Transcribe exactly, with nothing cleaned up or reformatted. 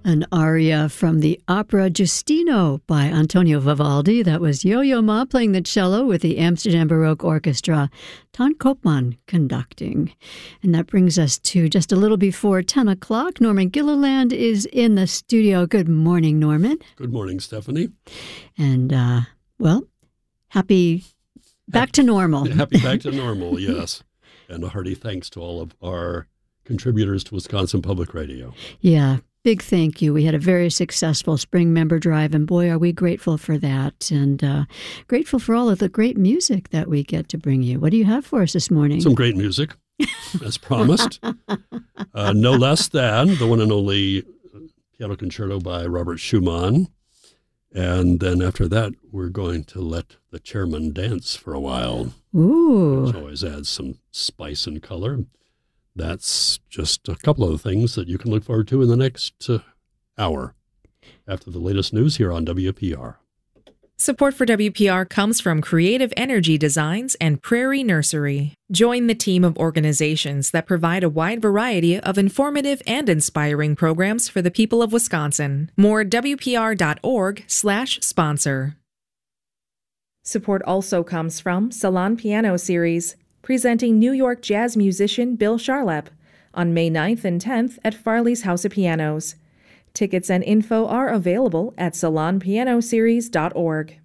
An aria from the opera Giustino by Antonio Vivaldi. That was Yo-Yo Ma playing the cello with the Amsterdam Baroque Orchestra, Ton Koopman conducting. And that brings us to just a little before ten o'clock. Norman Gilliland is in the studio. Good morning, Norman. Good morning, Stephanie. And, uh, well, happy back happy, to normal. Happy back to normal, yes. And a hearty thanks to all of our contributors to Wisconsin Public Radio. Yeah. Big thank you. We had a very successful spring member drive, and boy, are we grateful for that, and uh, grateful for all of the great music that we get to bring you. What do you have for us this morning? Some great music, as promised. uh, no less than the one and only piano concerto by Robert Schumann. And then after that, we're going to let the chairman dance for a while. Ooh. Which always adds some spice and color. That's just a couple of the things that you can look forward to in the next uh, hour after the latest news here on W P R. Support for W P R comes from Creative Energy Designs and Prairie Nursery. Join the team of organizations that provide a wide variety of informative and inspiring programs for the people of Wisconsin. More at W P R dot org slash sponsor. Support also comes from Salon Piano Series, presenting New York jazz musician Bill Charlap on May ninth and tenth at Farley's House of Pianos. Tickets and info are available at salon piano series dot org.